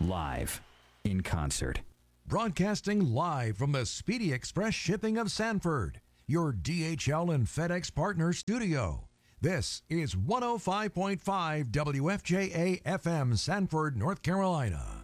live in concert. Broadcasting live from the Speedy Express Shipping of Sanford, your DHL and FedEx partner studio. This is 105.5 WFJA FM, Sanford, North Carolina.